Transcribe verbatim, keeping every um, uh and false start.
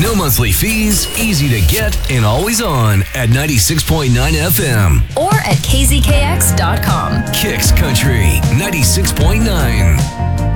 No monthly fees, easy to get, and always on at ninety-six point nine F M. Or at K Z K X dot com. Kicks Country ninety-six point nine.